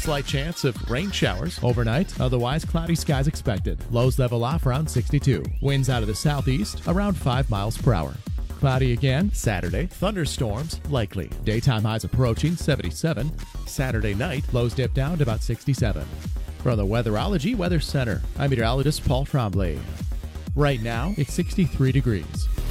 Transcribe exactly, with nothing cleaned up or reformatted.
Slight chance of rain showers overnight, otherwise cloudy skies expected. Lows level off around sixty-two. Winds out of the southeast around five miles per hour. Cloudy again Saturday. Thunderstorms likely. Daytime highs approaching seventy-seven. Saturday night, lows dip down to about sixty-seven. From the Weatherology Weather Center, I'm meteorologist Paul Trombley. Right now, it's sixty-three degrees.